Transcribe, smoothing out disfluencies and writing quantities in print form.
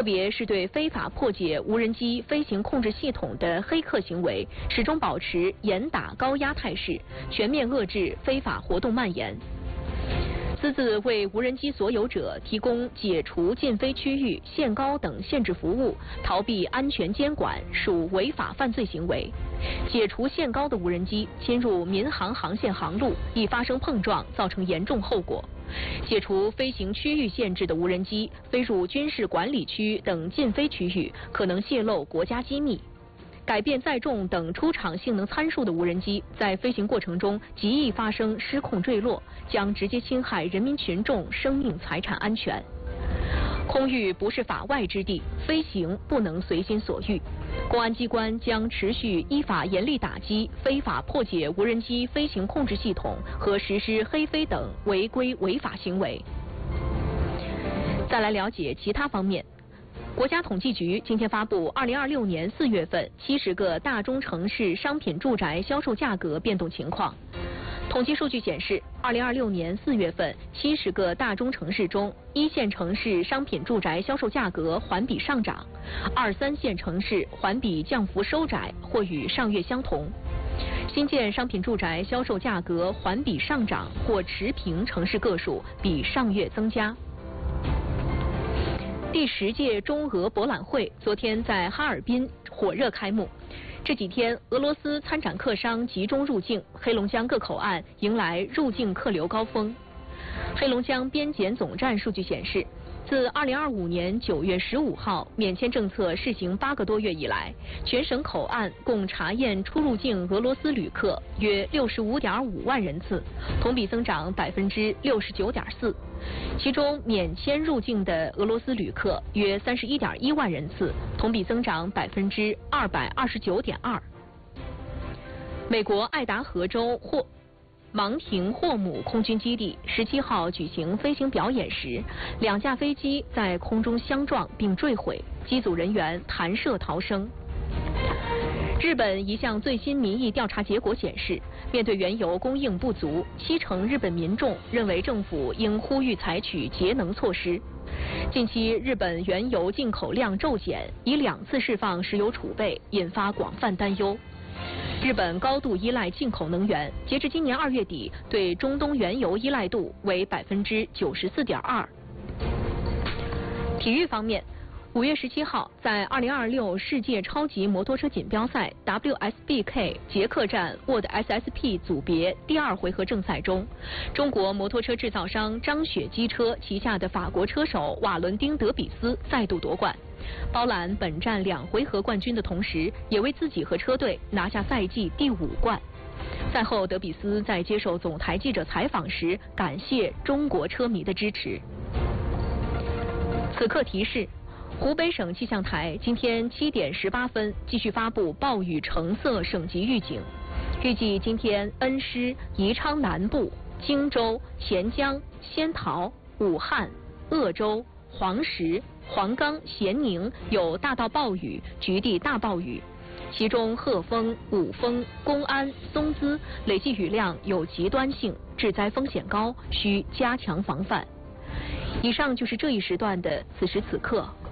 特别是对非法破解无人机飞行控制系统的黑客行为，始终保持严打高压态势，全面遏制非法活动蔓延。私自为无人机所有者提供解除禁飞区域、限高等限制服务，逃避安全监管，属违法犯罪行为。解除限高的无人机侵入民航航线航路，易发生碰撞，造成严重后果。解除飞行区域限制的无人机飞入军事管理区等禁飞区域，可能泄露国家机密。改变载重等出厂性能参数的无人机，在飞行过程中极易发生失控坠落，将直接侵害人民群众生命财产安全。空域不是法外之地，飞行不能随心所欲。公安机关将持续依法严厉打击非法破解无人机飞行控制系统和实施黑飞等违规违法行为。再来了解其他方面。国家统计局今天发布2026年4月份70个大中城市商品住宅销售价格变动情况。统计数据显示，2026年4月份70个大中城市中，1线城市商品住宅销售价格环比上涨，2、3线城市环比降幅收窄或与上月相同。新建商品住宅销售价格环比上涨或持平城市个数比上月增加。第10届中俄博览会昨天在哈尔滨火热开幕。这几天，俄罗斯参展客商集中入境，黑龙江各口岸迎来入境客流高峰。黑龙江边检总站数据显示，自2025年9月15号免签政策试行8个多月以来，全省口岸共查验出入境俄罗斯旅客约65.5万人次，同比增长69.4%。其中免签入境的俄罗斯旅客约31.1万人次，同比增长229.2%。美国爱达荷州芒廷霍姆空军基地17号举行飞行表演时，2架飞机在空中相撞并坠毁，机组人员弹射逃生。日本一项最新民意调查结果显示，面对原油供应不足，70%日本民众认为政府应呼吁采取节能措施。近期日本原油进口量骤减，已2次释放石油储备，引发广泛担忧。日本高度依赖进口能源，截至今年2月底，对中东原油依赖度为94.2%。体育方面，5月17号，在2026世界超级摩托车锦标赛 WSBK 捷克站 World SSP 组别第2回合正赛中，中国摩托车制造商张雪机车旗下的法国车手瓦伦丁·德比斯再度夺冠，包揽本站2回合冠军的同时，也为自己和车队拿下赛季第5冠。赛后，德比斯在接受总台记者采访时感谢中国车迷的支持。此刻提示。湖北省气象台今天7点18分继续发布暴雨橙色省级预警，预计今天恩施、宜昌南部、荆州、咸江、仙桃、武汉、鄂州、黄石、黄冈、咸宁有大到暴雨、局地大暴雨，其中鹤峰、五峰、公安、松滋累计雨量有极端性，致灾风险高，需加强防范。以上就是这一时段的此时此刻。